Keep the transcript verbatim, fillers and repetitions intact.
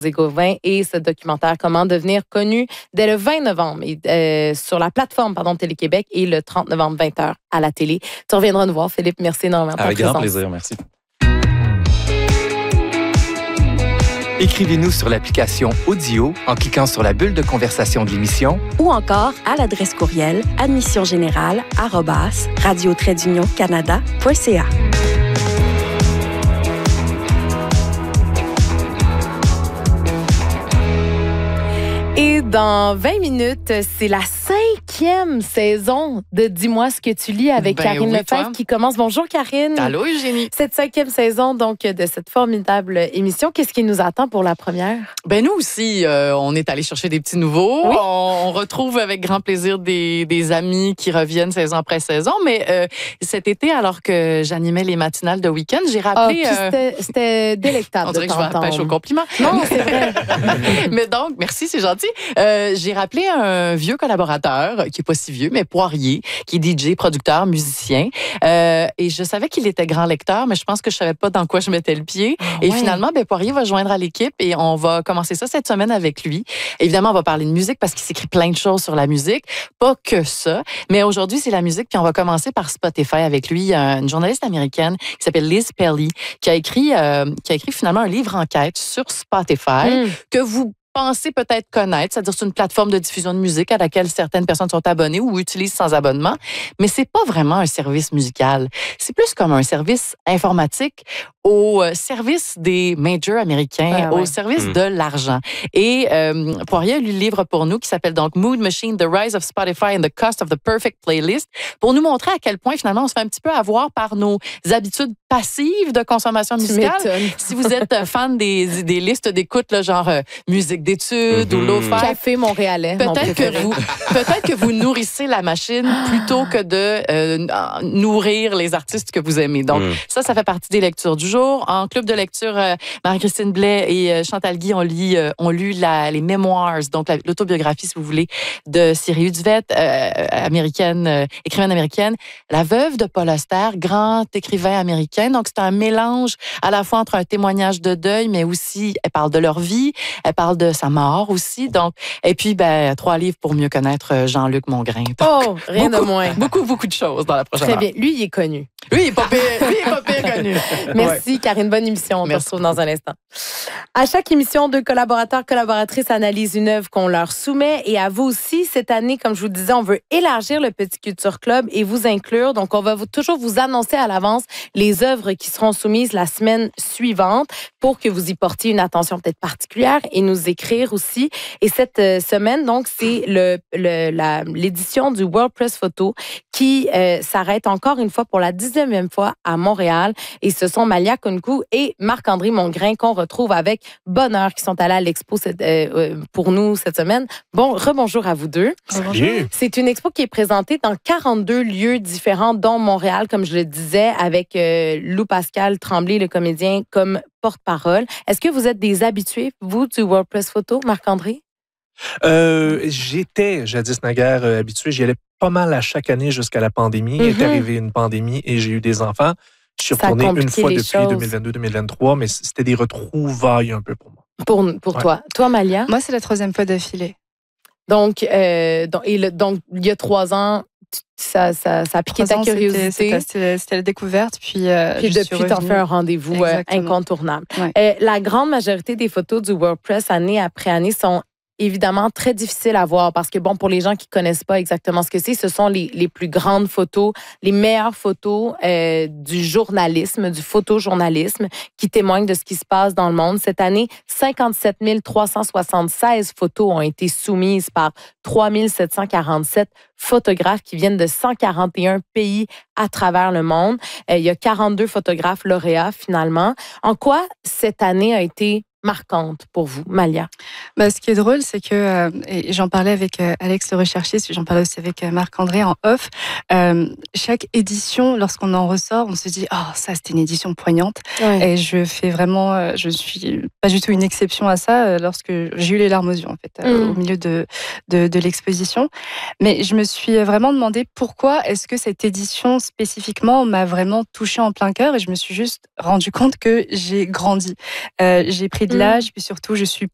Gauvin et ce documentaire Comment devenir connu dès le vingt novembre et, euh, sur la plateforme pardon, Télé-Québec et le trente novembre vingt heures à la télé. Tu reviendras nous voir, Philippe. Merci énormément de ta Avec présence. grand plaisir, merci. Écrivez-nous sur l'application Audio en cliquant sur la bulle de conversation de l'émission ou encore à l'adresse courriel admissiongénérale arobase radio trait d'union canada point c a. Et dans vingt minutes, c'est la cinquième saison de Dis-moi ce que tu lis avec ben Karine oui, Lefebvre toi. qui commence. Bonjour Karine. Allô Eugénie. Cette cinquième saison donc de cette formidable émission, qu'est-ce qui nous attend pour la première? Ben nous aussi, euh, on est allé chercher des petits nouveaux. Oui. On, on retrouve avec grand plaisir des, des amis qui reviennent saison après saison. Mais euh, cet été, alors que j'animais les matinales de week-end, j'ai Ah, rappelé... puis euh, c'était, c'était délectable on dirait de que je vais à la pêche au t'entendre. compliment. Non, c'est vrai. Mais donc, merci, c'est gentil. Euh, j'ai rappelé un vieux collaborateur, qui est pas si vieux, mais Poirier, qui est D J, producteur, musicien. Euh, et je savais qu'il était grand lecteur, mais je pense que je savais pas dans quoi je mettais le pied. Ah, et ouais. finalement, ben, Poirier va joindre à l'équipe et on va commencer ça cette semaine avec lui. Évidemment, on va parler de musique parce qu'il s'écrit plein de choses sur la musique. Pas que ça. Mais aujourd'hui, c'est la musique. Puis on va commencer par Spotify avec lui. Il y a une journaliste américaine qui s'appelle Liz Pelly, qui a écrit, euh, qui a écrit finalement un livre enquête sur Spotify Mm. que vous pensez peut-être connaître, c'est-à-dire c'est une plateforme de diffusion de musique à laquelle certaines personnes sont abonnées ou utilisent sans abonnement, mais c'est pas vraiment un service musical. C'est plus comme un service informatique au service des majors américains, Ah ouais. au service Mm. de l'argent. Et euh, Poirier lui livre pour nous qui s'appelle donc Mood Machine, The Rise of Spotify and the Cost of the Perfect Playlist, pour nous montrer à quel point finalement on se fait un petit peu avoir par nos habitudes passives de consommation Tu musicale. m'étonnes. Si vous êtes fan des, des listes d'écoute, là, genre euh, musique d'études ou Mhm. lo-fi, Café montréalais, mon peut-être que préféré. vous, peut-être que vous nourrissez la machine plutôt que de euh, nourrir les artistes que vous aimez. Donc Mm. ça, ça fait partie des lectures du jour. En club de lecture, euh, Marie-Christine Blais et euh, Chantal Guy ont lu, euh, ont lu la, les memoirs, donc la- l'autobiographie, si vous voulez, de Siri Duvette, euh, américaine, euh, écrivaine américaine, la veuve de Paul Auster, grand écrivain américain. Donc c'est un mélange à la fois entre un témoignage de deuil, mais aussi elle parle de leur vie, elle parle de sa mort aussi. Donc et puis ben trois livres pour mieux connaître euh, Jean-Luc Mongrain. Donc, Oh, rien de beaucoup, moins. Beaucoup, beaucoup de choses dans la prochaine Très heure. bien. Lui, il est connu. Lui, il est pas pire, lui, il est pas pire connu. Merci, Karine. Bonne émission. On Merci. se retrouve dans un instant. À chaque émission, deux collaborateurs, collaboratrices analysent une œuvre qu'on leur soumet. Et à vous aussi, cette année, comme je vous disais, on veut élargir le Petit Culture Club et vous inclure. Donc, on va vous, toujours vous annoncer à l'avance les œuvres qui seront soumises la semaine suivante pour que vous y portiez une attention peut-être particulière et nous écrire aussi. Et cette euh, semaine, donc, c'est le, le, la, l'édition du World Press Photo qui euh, s'arrête encore une fois pour la dixième fois à Montréal. Et ce sont Malia Kunku et Marc-André Mongrain qu'on retrouve avec bonheur qui sont allés à l'expo cette, euh, pour nous cette semaine. Bon, rebonjour à vous deux. Salut. C'est une expo qui est présentée dans quarante-deux lieux différents, dont Montréal, comme je le disais, avec euh, Lou Pascal Tremblay, le comédien, comme porte-parole. Est-ce que vous êtes des habitués, vous, du World Press Photo, Marc-André? Euh, j'étais jadis naguère euh, habitué. J'y allais pas mal à chaque année jusqu'à la pandémie. Il est Mhm. arrivé une pandémie et j'ai eu des enfants. Je suis Ça a retourné une compliqué fois les depuis choses. deux mille vingt-deux deux mille vingt-trois, mais c'était des retrouvailles un peu pour moi. Pour, pour Ouais. toi. Toi, Malia? Moi, c'est la troisième fois d'affilée. Donc, euh, donc, et le- donc, il y a trois ans, tu- ça, ça, ça a piqué Trois ta ans, c'était- curiosité. C'était c'était- c'était la découverte. Puis, euh, Puis je suis depuis, t'en revenue. fais un rendez-vous euh, Exactement. incontournable. Ouais. Euh, la grande majorité des photos du WordPress année après année sont évidemment très difficiles à voir parce que, bon, pour les gens qui connaissent pas exactement ce que c'est, ce sont les, les plus grandes photos, les meilleures photos euh, du journalisme, du photojournalisme qui témoignent de ce qui se passe dans le monde. Cette année, cinquante-sept mille trois cent soixante-seize photos ont été soumises par trois mille sept cent quarante-sept photographes qui viennent de cent quarante et un pays à travers le monde. Euh, il y a quarante-deux photographes lauréats finalement. En quoi cette année a été marquante pour vous, Malia? Bah, ce qui est drôle, c'est que, euh, et j'en parlais avec euh, Alex le recherchiste, j'en parlais aussi avec euh, Marc-André en off, euh, chaque édition, lorsqu'on en ressort, on se dit « Oh, ça, c'était une édition poignante Ouais. ». Et je fais vraiment, euh, je suis pas du tout une exception à ça euh, lorsque j'ai eu les larmes aux yeux, en fait, euh, Mm. au milieu de, de, de l'exposition. Mais je me suis vraiment demandé pourquoi est-ce que cette édition spécifiquement m'a vraiment touchée en plein cœur et je me suis juste rendu compte que j'ai grandi. Euh, j'ai pris de Mm. l'âge, puis surtout, je suis